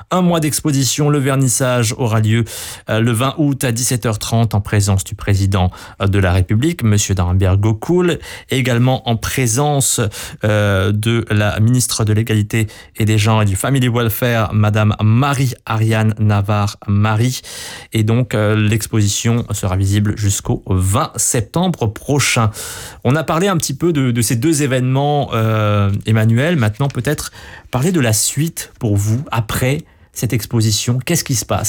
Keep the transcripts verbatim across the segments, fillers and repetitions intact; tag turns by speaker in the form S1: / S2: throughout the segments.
S1: Un mois d'exposition. Le vernissage aura lieu le vingt août à dix-sept heures trente en présence du président de la République, Monsieur Darenberg Gokoul, et également en présence euh, de la ministre de l'Égalité et des Genres et du Family Welfare, Madame Marie-Ariane Navarre-Marie. Et donc, euh, l'exposition sera visible jusqu'au vingt septembre prochain. On a parlé un petit peu de, de ces deux événements, euh, Emmanuel. Maintenant, peut-être parler de la suite pour vous, après cette exposition. Qu'est-ce qui se passe ?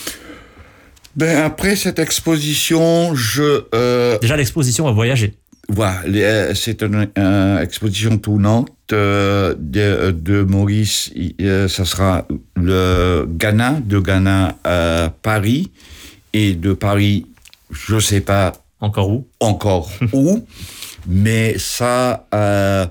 S2: Ben, après cette exposition, je... Euh...
S1: Déjà, l'exposition va voyager.
S2: Voilà, c'est une, une exposition tournante euh, de, de Maurice. Euh, ça sera le Ghana, de Ghana à Paris, et de Paris, je sais pas
S1: encore où,
S2: encore où, mais ça, euh,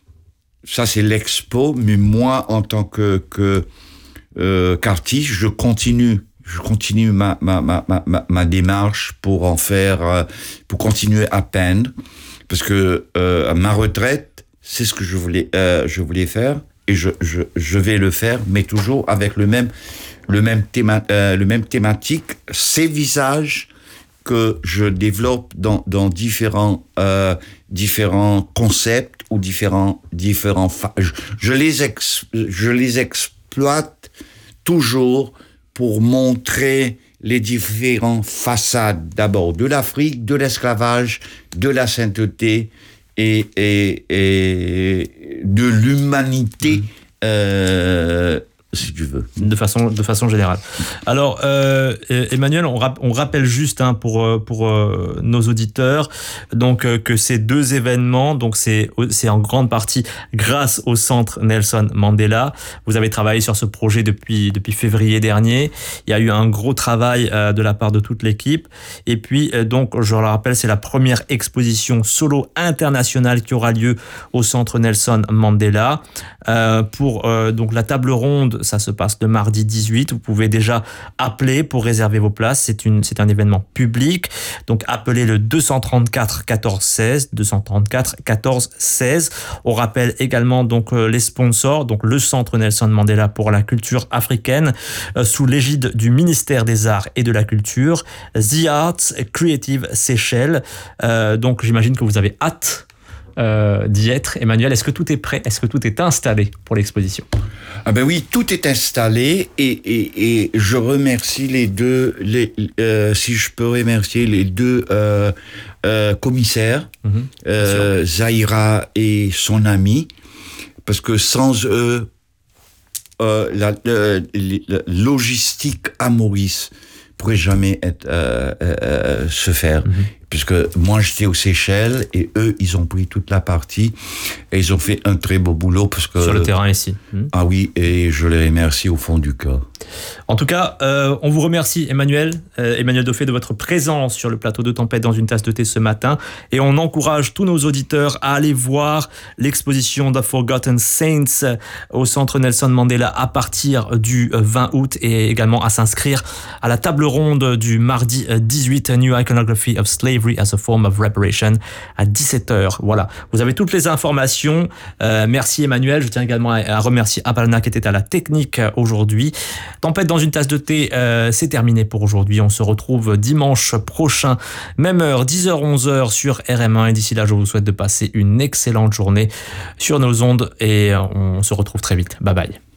S2: ça c'est l'expo. Mais moi, en tant que, que euh, qu'artiste, je continue. Je continue ma, ma, ma, ma, ma démarche pour en faire, pour continuer à peindre. Parce que euh, à ma retraite, c'est ce que je voulais, euh, je voulais faire, et je, je, je vais le faire, mais toujours avec le même, le même théma, euh, le même thématique, ces visages que je développe dans, dans différents, euh, différents concepts ou différents, différents, fa- je, je les ex, je les exploite toujours pour montrer les différentes façades, d'abord de l'Afrique, de l'esclavage, de la sainteté et, et, et de l'humanité, mmh. euh, si tu veux.
S1: De façon, de façon générale. Alors, euh, Emmanuel, on, rap- on rappelle juste hein, pour, pour euh, nos auditeurs donc, euh, que ces deux événements, donc c'est, c'est en grande partie grâce au Centre Nelson Mandela. Vous avez travaillé sur ce projet depuis, depuis février dernier. Il y a eu un gros travail euh, de la part de toute l'équipe. Et puis, euh, donc, je le rappelle, c'est la première exposition solo internationale qui aura lieu au Centre Nelson Mandela. Euh, pour euh, donc, la table ronde, ça se passe le mardi dix-huit. Vous pouvez déjà appeler pour réserver vos places. C'est, une, c'est un événement public. Donc, appelez le deux cent trente-quatre quatorze seize. deux cent trente-quatre quatorze seize. On rappelle également donc, les sponsors. Donc, le Centre Nelson Mandela pour la culture africaine, euh, sous l'égide du ministère des Arts et de la Culture. The Arts Creative Seychelles. Euh, donc, j'imagine que vous avez hâte Euh, d'y être. Emmanuel, est-ce que tout est prêt? Est-ce que tout est installé pour l'exposition?
S2: Ah ben oui, tout est installé et, et, et je remercie les deux, les, euh, si je peux remercier les deux euh, euh, commissaires, mmh, euh, Zahira et son ami, parce que sans eux, euh, la, la, la logistique à Maurice pourrait jamais être, euh, euh, se faire. Mmh. Puisque moi, j'étais aux Seychelles et eux, ils ont pris toute la partie et ils ont fait un très beau boulot. Parce que,
S1: sur le terrain ici. Mmh.
S2: Ah oui, et je les remercie au fond du cœur.
S1: En tout cas, euh, on vous remercie, Emmanuel, euh, Emmanuel Dauphet, de votre présence sur le plateau de Tempête dans une tasse de thé ce matin. Et on encourage tous nos auditeurs à aller voir l'exposition The Forgotten Saints au Centre Nelson Mandela à partir du vingt août et également à s'inscrire à la table ronde du mardi dix-huit, New Iconography of Slavery as a Form of Reparation, à dix-sept heures. Voilà, vous avez toutes les informations. Euh, merci Emmanuel. Je tiens également à, à remercier Aparna qui était à la technique aujourd'hui. Tempête dans une tasse de thé, euh, c'est terminé pour aujourd'hui. On se retrouve dimanche prochain, même heure, dix heures onze heures sur R M un. Et d'ici là, je vous souhaite de passer une excellente journée sur nos ondes et on se retrouve très vite. Bye bye.